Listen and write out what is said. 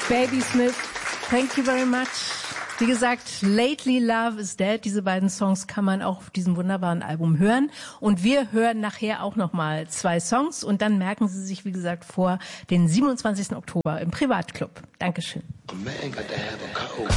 Baby Smith, thank you very much. Wie gesagt, Lately Love is Dead. Diese beiden Songs kann man auch auf diesem wunderbaren Album hören. Und wir hören nachher auch nochmal 2 Songs. Und dann merken Sie sich, wie gesagt, vor den 27. Oktober im Privatclub. Dankeschön.